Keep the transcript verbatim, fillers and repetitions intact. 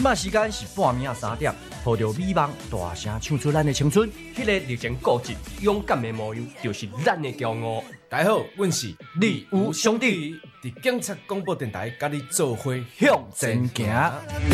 摆时间是半暝啊三点，抱着美梦大声唱出咱的青春。 迄个热情固执、勇敢的模样，就是咱的骄傲。 大家好，阮是李有兄弟， 伫警察广播电台，甲你做伙向前行。